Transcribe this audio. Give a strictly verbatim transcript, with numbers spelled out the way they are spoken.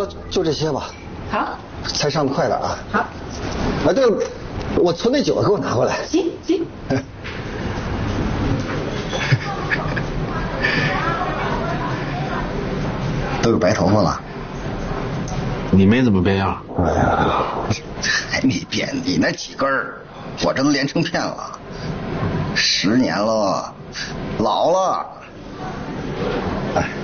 了，就这些吧。 好。 才上的快点啊。 好。 啊，对了，我存那酒给我拿过来。 行行。 都有白头发了。 你没怎么变样。 哎呀，还没变，你那几根儿，我这都连成片了，十年了，老了。哎。